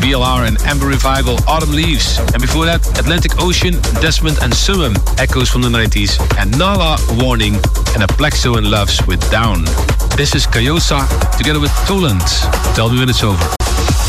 VLR and Amber Revival, Autumn Leaves. And before that, Atlantic Ocean, Desmond and Summum, Echoes from the 90s. And Nala, Warning, and Aplexo and Loves with Down. This is Kayosa together with Toland. Tell me when it's over.